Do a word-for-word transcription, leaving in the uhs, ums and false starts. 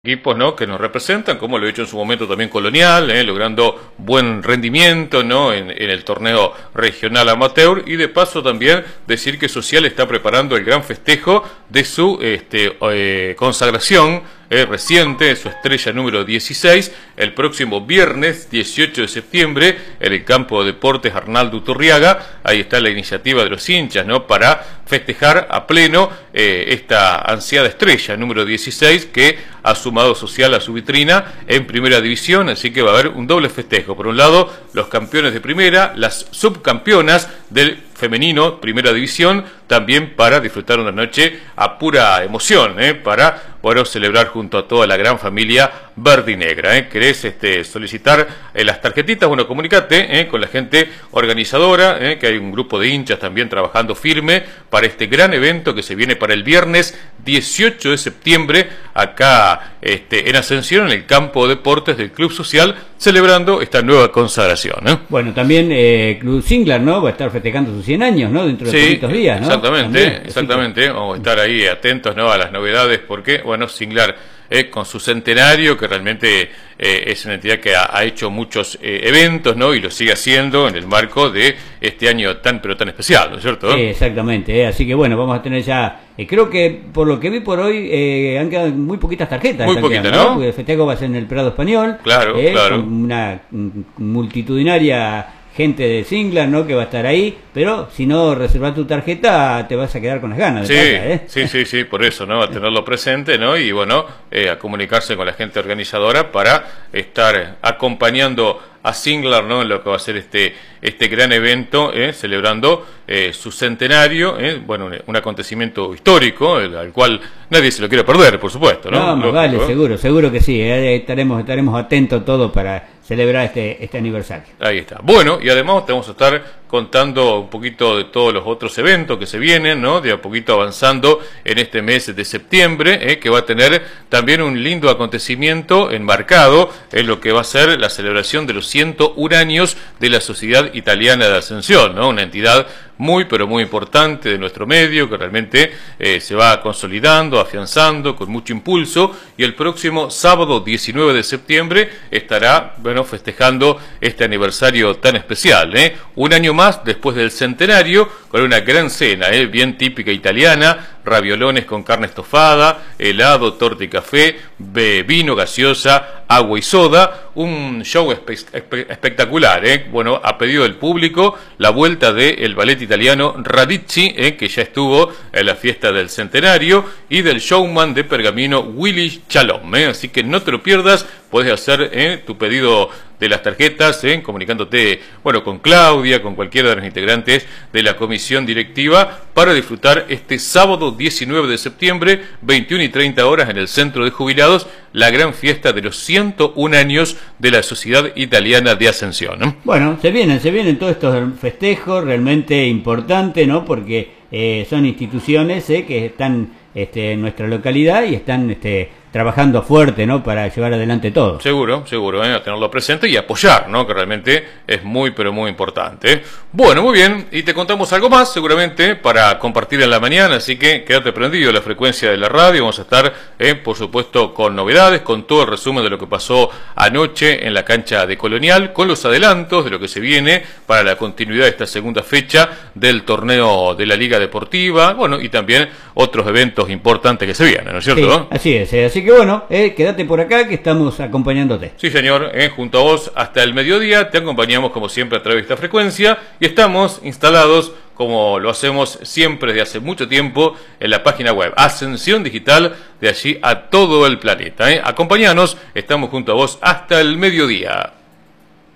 Equipos, ¿no?, que nos representan, como lo he hecho en su momento también Colonial, ¿eh? logrando buen rendimiento, ¿no?, en, en el torneo regional amateur, y de paso también decir que Social está preparando el gran festejo de su este, eh, consagración eh, reciente, su estrella número dieciséis, el próximo viernes dieciocho de septiembre en el campo de deportes Arnaldo Uturriaga. Ahí está la iniciativa de los hinchas, ¿no?, para festejar a pleno eh, esta ansiada estrella número dieciséis que ha sumado Social a su vitrina en primera división, así que va a haber un doble festejo. Por un lado, los campeones de primera, las subcampeonas del femenino, primera división, también para disfrutar una noche a pura emoción, ¿eh? para bueno, celebrar junto a toda la gran familia verde y negra. ¿eh? ¿Querés este, solicitar eh, las tarjetitas? Bueno, comunicate ¿eh? con la gente organizadora, ¿eh? que hay un grupo de hinchas también trabajando firme para este gran evento que se viene para el viernes dieciocho de septiembre, acá este, en Ascensión, en el campo de deportes del Club Social, celebrando esta nueva consagración. ¿eh? Bueno, también eh, Club Singlar, ¿no?, va a estar festejando sus cien años, ¿no?, dentro de sí, poquitos días, ¿no? Exactamente, También, exactamente. Vamos a estar ahí atentos, ¿no?, a las novedades, porque, bueno, Singlar eh, con su centenario, que realmente eh, es una entidad que ha, ha hecho muchos eh, eventos, ¿no?, y lo sigue haciendo en el marco de este año tan, pero tan especial, ¿no es cierto? Sí, exactamente, eh, así que bueno, vamos a tener ya, eh, creo que por lo que vi por hoy, eh, han quedado muy poquitas tarjetas. Muy poquitas, ¿no? Porque el festejo va a ser en el Prado Español. Claro, eh, claro. Con una mm, multitudinaria gente de Singlar, ¿no?, que va a estar ahí, pero si no reservas tu tarjeta te vas a quedar con las ganas de sí, plata, ¿eh? sí, sí, sí, por eso, ¿no?, a tenerlo presente, ¿no?, y bueno, eh, a comunicarse con la gente organizadora para estar acompañando a Singlar, ¿no?, en lo que va a ser este este gran evento, eh, celebrando eh, su centenario, eh, bueno, un, un acontecimiento histórico, el, al cual nadie se lo quiere perder, por supuesto, ¿no? No, más vale, ¿eh? seguro, seguro que sí, eh, estaremos estaremos atentos todos para celebrar este este aniversario. Ahí está. Bueno, y además te vamos a estar contando un poquito de todos los otros eventos que se vienen, ¿no?, de a poquito avanzando en este mes de septiembre, eh, que va a tener también un lindo acontecimiento enmarcado en lo que va a ser la celebración de los ciento un años de la Sociedad Italiana de Ascensión, ¿no?, una entidad muy pero muy importante de nuestro medio, que realmente eh, se va consolidando, afianzando con mucho impulso, y el próximo sábado diecinueve de septiembre estará, bueno, festejando este aniversario tan especial, ¿eh? un año más después del centenario, con una gran cena, ¿eh? bien típica italiana, raviolones con carne estofada, helado, torta y café, vino, gaseosa, agua y soda, un show espe espe espectacular, ¿eh? bueno, a pedido del público, la vuelta del ballet italiano Radici, ¿eh? que ya estuvo en la fiesta del centenario, y del showman de Pergamino Willy Chalom, ¿eh? así que no te lo pierdas, puedes hacer ¿eh? tu pedido de las tarjetas, ¿eh? comunicándote, bueno, con Claudia, con cualquiera de los integrantes de la comisión directiva, para disfrutar este sábado diecinueve de septiembre, veintiuna y treinta horas, en el Centro de Jubilados, la gran fiesta de los ciento un años de la Sociedad Italiana de Ascensión, ¿eh? Bueno, se vienen, se vienen todos estos festejos realmente importantes, ¿no?, porque eh, son instituciones eh, que están este, en nuestra localidad y están este, trabajando fuerte, ¿no?, para llevar adelante todo. Seguro, seguro, ¿eh? a tenerlo presente y apoyar, ¿no?, que realmente es muy, pero muy importante. ¿eh? Bueno, muy bien, y te contamos algo más, seguramente, para compartir en la mañana, así que quédate prendido a la frecuencia de la radio. Vamos a estar, eh, por supuesto, con novedades, con todo el resumen de lo que pasó anoche en la cancha de Colonial, con los adelantos de lo que se viene para la continuidad de esta segunda fecha del torneo de la Liga Deportiva, bueno, y también otros eventos importantes que se vienen, ¿no es cierto? Sí, así es, eh, así que bueno, eh, quédate por acá que estamos acompañándote. Sí, señor, eh, junto a vos hasta el mediodía, te acompañamos como siempre a través de esta frecuencia, y estamos instalados, como lo hacemos siempre desde hace mucho tiempo, en la página web Ascensión Digital, de allí a todo el planeta. ¿eh? Acompáñanos, estamos junto a vos hasta el mediodía.